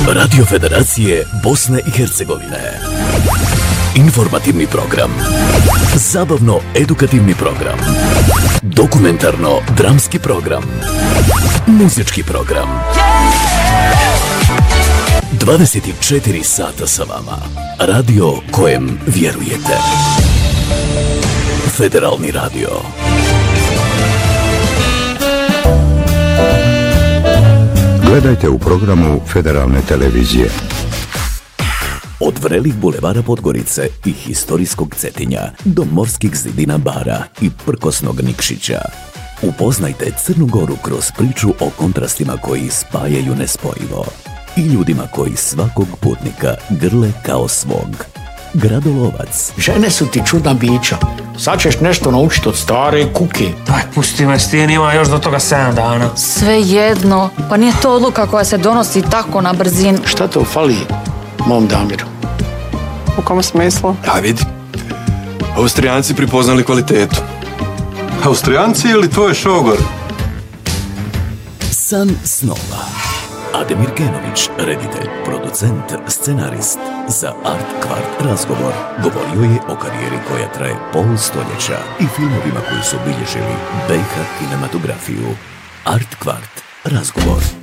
Radio Federacije Bosne i Hercegovine. Informativni program. Zabavno-edukativni program. Dokumentarno-dramski program. Muzički program. 24 sata sa vama. Radio kojem vjerujete. Federalni radio. Gledajte u programu Federalne televizije. Od vrelih bulevara Podgorice i historijskog Cetinja do morskih zidina Bara i prkosnog Nikšića. Upoznajte Crnu Goru kroz priču o kontrastima koji spajaju nespojivo i ljudima koji svakog putnika grle kao svog. Gradolovac. Žene su ti čudna bića. Sad ćeš nešto naučiti od stare kuke. Daj, pusti me, Stijen, ima još do toga 7 dana. Sve jedno, pa nije to odluka koja se donosi tako na brzinu. Šta to fali mom Damiru? U kom smislu? Ja vidi. Austrijanci pripoznali kvalitetu. Austrijanci ili tvoj šogor? San snova. Ademir Kenović, reditelj, producent, scenarist. Za Art Kvart razgovor govorio je o karijeri koja traje pol stoljeća i filmovima koji su obilježili BiH kinematografiju. Art Kvart razgovor.